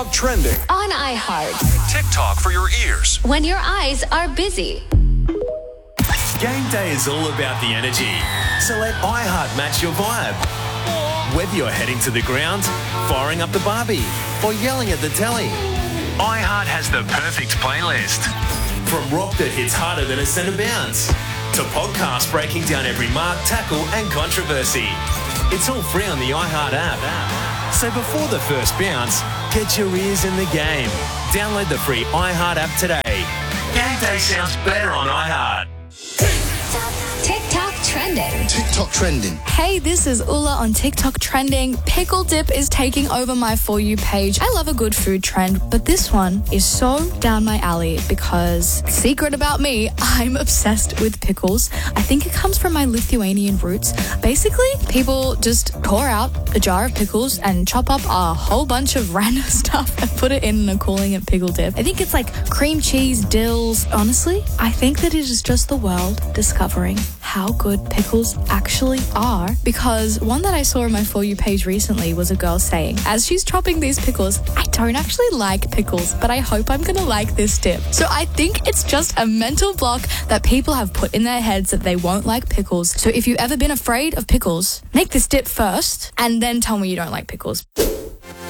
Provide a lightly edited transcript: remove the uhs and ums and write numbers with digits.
Trending on iHeart. TikTok for your ears. When your eyes are busy. Game day is all about the energy, so let iHeart match your vibe. Whether you're heading to the ground, firing up the barbie, or yelling at the telly, iHeart has the perfect playlist. From rock that hits harder than a centre bounce, to podcasts breaking down every mark, tackle and controversy. It's all free on the iHeart app. So before the first bounce, get your ears in the game. Download the free iHeart app today. Game day sounds better on iHeart. TikTok trending. TikTok trending. Hey, this is Ula on TikTok trending. Pickle dip is taking over my For You page. I love a good food trend, but this one is so down my alley because, secret about me, I'm obsessed with pickles. I think it comes from my Lithuanian roots. Basically, people just pour out a jar of pickles and chop up a whole bunch of random stuff and put it in and are calling it pickle dip. I think it's like cream cheese, dills. Honestly, I think that it is just the world discovering how good pickles actually are, because one that I saw on my For You page recently was a girl saying, as she's chopping these pickles, I don't actually like pickles, but I hope I'm gonna like this dip. So I think it's just a mental block that people have put in their heads that they won't like pickles. So if you've ever been afraid of pickles, make this dip first and then tell me you don't like pickles.